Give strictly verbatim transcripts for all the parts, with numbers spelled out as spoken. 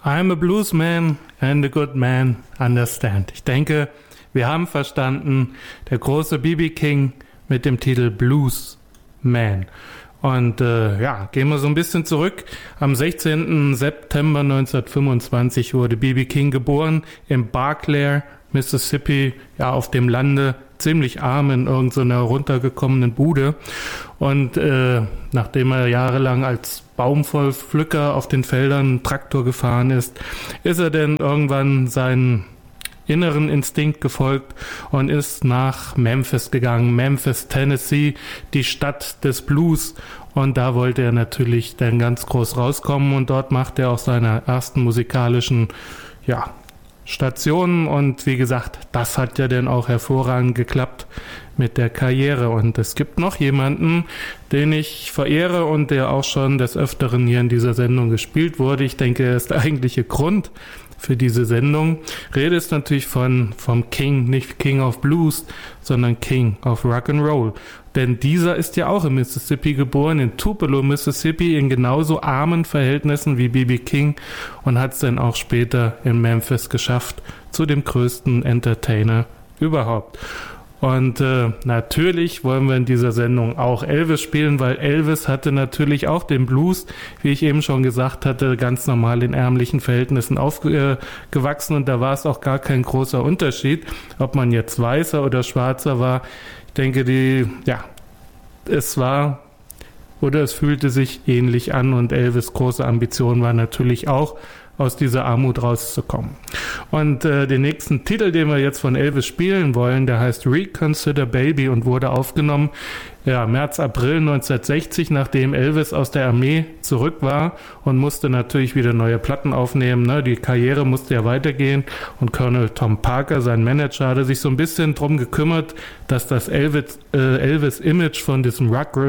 I'm a blues man and a good man understand. Ich denke, wir haben verstanden, der große B B King mit dem Titel Blues Man. Und äh, ja, gehen wir so ein bisschen zurück. Am sechzehnten September neunzehnhundertfünfundzwanzig wurde B B King geboren in Barclay, Mississippi, ja auf dem Lande, ziemlich arm in irgendeiner runtergekommenen Bude. Und äh, nachdem er jahrelang als Baumwollpflücker auf den Feldern Traktor gefahren ist, ist er dann irgendwann seinen inneren Instinkt gefolgt und ist nach Memphis gegangen. Memphis, Tennessee, die Stadt des Blues. Und da wollte er natürlich dann ganz groß rauskommen und dort macht er auch seine ersten musikalischen, ja, Stationen und wie gesagt, das hat ja dann auch hervorragend geklappt mit der Karriere. Und es gibt noch jemanden, den ich verehre und der auch schon des Öfteren hier in dieser Sendung gespielt wurde. Ich denke, er ist der eigentliche Grund für diese Sendung. Rede ist natürlich von vom King, nicht King of Blues, sondern King of Rock'n'Roll. Denn dieser ist ja auch in Mississippi geboren, in Tupelo, Mississippi, in genauso armen Verhältnissen wie B B King und hat es dann auch später in Memphis geschafft, zu dem größten Entertainer überhaupt. Und äh, natürlich wollen wir in dieser Sendung auch Elvis spielen, weil Elvis hatte natürlich auch den Blues, wie ich eben schon gesagt hatte, ganz normal in ärmlichen Verhältnissen aufgewachsen und da war es auch gar kein großer Unterschied, ob man jetzt Weißer oder Schwarzer war. Ich denke, die, ja, es war oder es fühlte sich ähnlich an und Elvis' große Ambition war natürlich auch, aus dieser Armut rauszukommen. Und äh, den nächsten Titel, den wir jetzt von Elvis spielen wollen, der heißt Reconsider Baby und wurde aufgenommen ja, März, April neunzehnhundertsechzig, nachdem Elvis aus der Armee zurück war und musste natürlich wieder neue Platten aufnehmen. Ne? Die Karriere musste ja weitergehen und Colonel Tom Parker, sein Manager, hatte sich so ein bisschen drum gekümmert, dass das Elvis, äh, Elvis-Image von diesem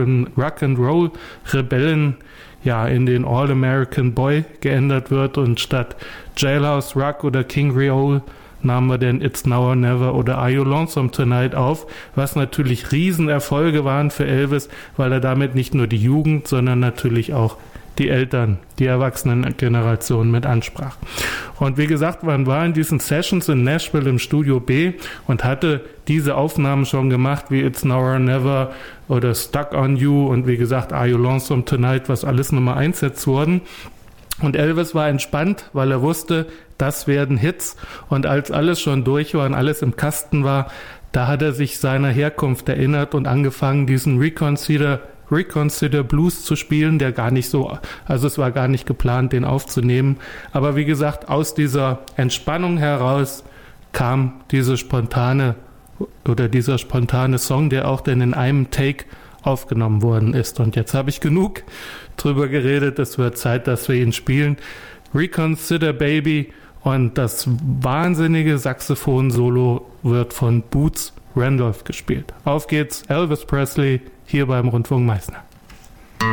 Rock-and-Roll-Rebellen ja in den All-American Boy geändert wird und statt Jailhouse Rock oder King Creole nahmen wir denn It's Now or Never oder Are You Lonesome Tonight auf, was natürlich Riesenerfolge waren für Elvis, weil er damit nicht nur die Jugend, sondern natürlich auch die Eltern, die Erwachsenengeneration mit ansprach. Und wie gesagt, man war in diesen Sessions in Nashville im Studio B und hatte diese Aufnahmen schon gemacht, wie It's Now or Never oder Stuck on You und wie gesagt, Are You Lonesome Tonight, was alles Nummer eins Hits wurden. Und Elvis war entspannt, weil er wusste, das werden Hits. Und als alles schon durch war und alles im Kasten war, da hat er sich seiner Herkunft erinnert und angefangen, diesen Reconsider Reconsider Blues zu spielen, der gar nicht so, also es war gar nicht geplant, den aufzunehmen. Aber wie gesagt, aus dieser Entspannung heraus kam diese spontane oder dieser spontane Song, der auch dann in einem Take aufgenommen worden ist. Und jetzt habe ich genug drüber geredet. Es wird Zeit, dass wir ihn spielen. Reconsider Baby und das wahnsinnige Saxophon-Solo wird von Boots Randolph gespielt. Auf geht's, Elvis Presley hier beim Rundfunk Meißner.